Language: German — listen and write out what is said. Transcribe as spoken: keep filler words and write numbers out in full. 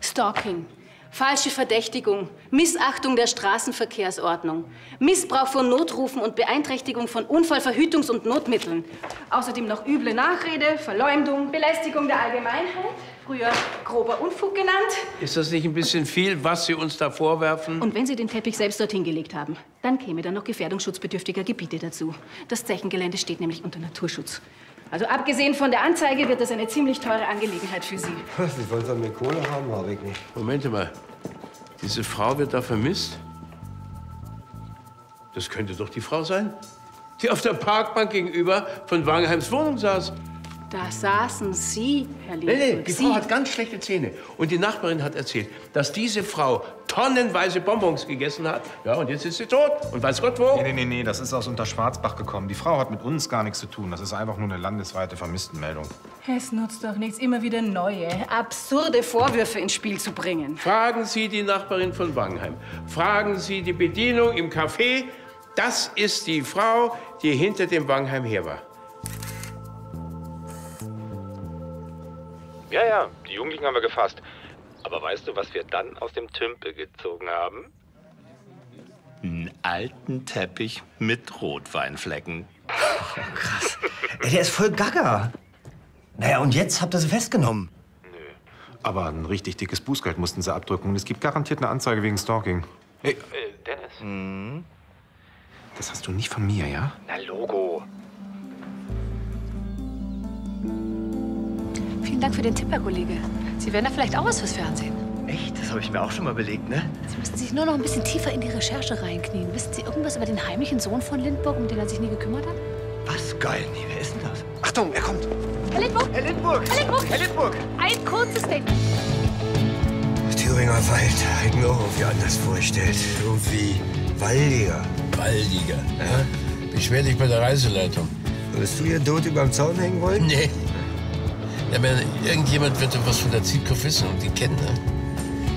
Stalking, falsche Verdächtigung, Missachtung der Straßenverkehrsordnung, Missbrauch von Notrufen und Beeinträchtigung von Unfallverhütungs- und Notmitteln. Außerdem noch üble Nachrede, Verleumdung, Belästigung der Allgemeinheit, früher grober Unfug genannt. Ist das nicht ein bisschen viel, was Sie uns da vorwerfen? Und wenn Sie den Teppich selbst dorthin gelegt haben, dann käme dann noch gefährdungsschutzbedürftiger Gebiete dazu. Das Zechengelände steht nämlich unter Naturschutz. Also abgesehen von der Anzeige wird das eine ziemlich teure Angelegenheit für Sie. Sie wollen von mir Kohle haben, habe ich nicht. Moment mal. Diese Frau wird da vermisst? Das könnte doch die Frau sein, die auf der Parkbank gegenüber von Wangenheims Wohnung saß. Da saßen Sie, Herr Lindburg. Nee, nee, die Sie. Frau hat ganz schlechte Zähne. Und die Nachbarin hat erzählt, dass diese Frau tonnenweise Bonbons gegessen hat. Ja, und jetzt ist sie tot. Und weiß Gott wo. Nee, nee, nee, nee, das ist aus Unterschwarzbach gekommen. Die Frau hat mit uns gar nichts zu tun. Das ist einfach nur eine landesweite Vermisstenmeldung. Es nutzt doch nichts, immer wieder neue, absurde Vorwürfe ins Spiel zu bringen. Fragen Sie die Nachbarin von Wangenheim. Fragen Sie die Bedienung im Café. Das ist die Frau, die hinter dem Wangenheim her war. Ja, ja, die Jugendlichen haben wir gefasst. Aber weißt du, was wir dann aus dem Tümpel gezogen haben? Einen alten Teppich mit Rotweinflecken. Oh, krass. Ey, der ist voll gaga. Naja, und jetzt habt ihr sie festgenommen. Nö. Aber ein richtig dickes Bußgeld mussten sie abdrücken. Und es gibt garantiert eine Anzeige wegen Stalking. Hey, Äh, Dennis? mhm. Das hast du nicht von mir, ja? Na, Logo. Vielen Dank für den Tipp, Herr Kollege. Sie wären da vielleicht auch was fürs Fernsehen. Echt? Das habe ich mir auch schon mal überlegt, ne? Sie müssen sich nur noch ein bisschen tiefer in die Recherche reinknien. Wissen Sie irgendwas über den heimlichen Sohn von Lindburg, um den er sich nie gekümmert hat? Was? Geil. Nee, wer ist denn das? Achtung, er kommt. Herr Lindburg! Herr Lindburg! Herr Lindburg! Herr Lindburg! Ein kurzes Statement. Thüringer Wald. Hätte mir auch irgendwie anders vorgestellt. Irgendwie waldiger. Waldiger, ja? Beschwer dich bei der Reiseleitung. Würdest du hier tot überm Zaun hängen wollen? Nee. Ja, wenn irgendjemand wird was von der Zielkopf wissen und die kennen, ne?